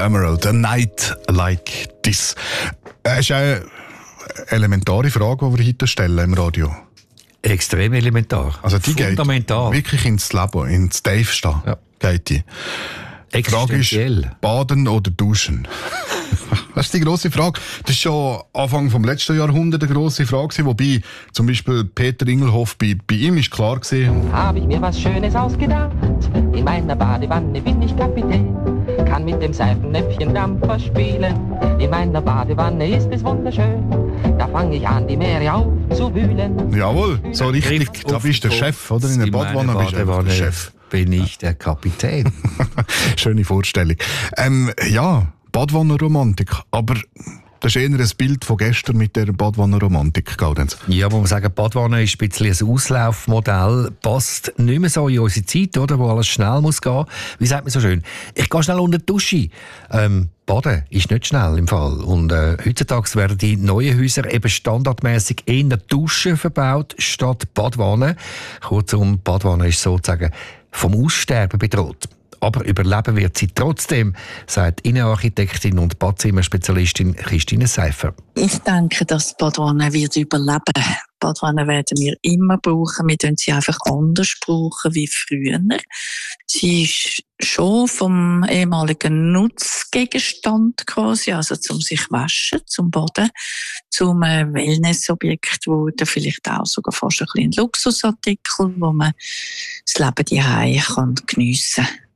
Emerald, A Night Like This. Das ist eine elementare Frage, die wir heute stellen im Radio. Extrem elementar. Also die fundamental. Geht wirklich ins Leben, ins Tiefste. Ja. Geht die. Die Frage ist, baden oder duschen? Das ist die grosse Frage. Das ist schon Anfang vom letzten Jahrhundert eine grosse Frage, wobei zum Beispiel Peter Ingelhoff, bei ihm ist klar gewesen. Habe ich mir was Schönes ausgedacht, in meiner Badewanne bin ich Kapitän, kann mit dem Seifennäpfchen Dampfer spielen, in meiner Badewanne ist es wunderschön, da fange ich an, die Meere aufzuwühlen. Jawohl, so richtig, da bist du der Chef, oder? In der Badewanne bist du der Chef. Bin ich der Kapitän. Schöne Vorstellung. Ja, Badwannenromantik, aber das ist eher ein Bild von gestern mit der Badwannenromantik, Gaudenz. Ja, muss man sagen, Badwanne ist ein bisschen ein Auslaufmodell, passt nicht mehr so in unsere Zeit, oder, wo alles schnell muss gehen. Wie sagt man so schön? Ich gehe schnell unter die Dusche. Baden ist nicht schnell im Fall. Und heutzutage werden die neuen Häuser eben standardmäßig eher Duschen verbaut statt Badwanne. Kurzum, Badwanne ist sozusagen vom Aussterben bedroht. Aber überleben wird sie trotzdem, sagt Innenarchitektin und Badzimmerspezialistin Christine Seifer. Ich denke, dass die Badwanne wird überleben. Badwanne werden wir immer brauchen. Wir brauchen sie einfach anders brauchen wie früher. Sie ist schon vom ehemaligen Nutzgegenstand quasi, also zum sich waschen, zum Baden, zum Wellnessobjekt geworden, vielleicht auch sogar fast ein bisschen ein Luxusartikel, wo man das Leben daheim geniessen kann.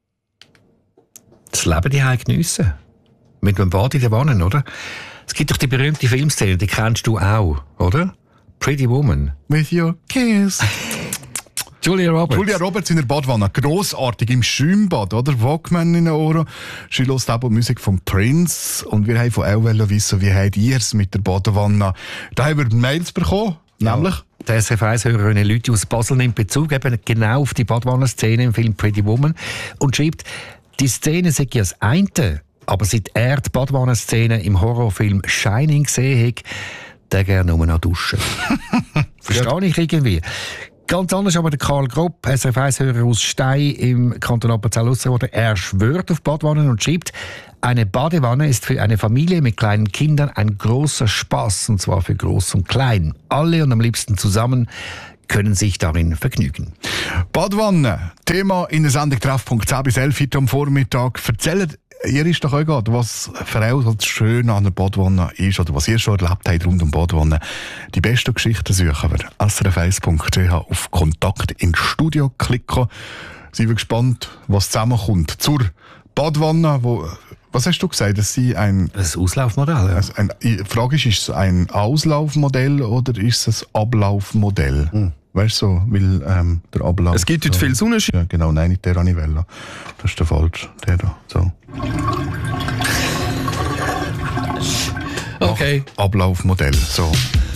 Das Leben daheim geniessen. Mit einem Bad in der Wanne, oder? Es gibt doch die berühmte Filmszene, die kennst du auch, oder? Pretty Woman. With your kiss. Julia Roberts in der Badwanne. Grossartig im Schwimmbad, oder? Walkman in den Ohren. Sie hört eben Musik von Prince. Und wir haben von auch wissen, wie habt ihr es mit der Badwanne? Da haben wir Mails bekommen, nämlich... Der SRF1-Hörer René Lüthi aus Basel nimmt Bezug eben genau auf die Badwannenszene im Film Pretty Woman und schreibt, die Szene sei ja das eine, aber seit er die Badwannenszene im Horrorfilm Shining gesehen hat, der gerne nur noch duschen. Verstehe ich irgendwie. Ganz anders aber der Karl Gropp, SRF1-Hörer aus Stein im Kanton Appenzell-Ausserrhoden. Er schwört auf Badwannen und schreibt, eine Badewanne ist für eine Familie mit kleinen Kindern ein großer Spaß, und zwar für groß und klein. Alle und am liebsten zusammen können sich darin vergnügen. Badwanne, Thema in der Sendung Treffpunkt 10 bis 11 heute am Vormittag. Erzählt ihr ist doch auch gerade, was für euch das Schöne an der Badwanne ist oder was ihr schon erlebt habt rund um Badwanne. Die besten Geschichten suchen wir. srf1.ch auf Kontakt ins Studio klicken. Sind wir gespannt, was zusammenkommt zur Badwanne, was hast du gesagt? Das ist ein Auslaufmodell. Ja. Also die Frage ist es ein Auslaufmodell oder ist es ein Ablaufmodell? Weißt du, so, weil der Ablauf... Es gibt heute viel Sonnenschein. Ja, genau, nein, nicht der Anivella. Das ist der falsche, der da. So. Okay. Ablaufmodell, so.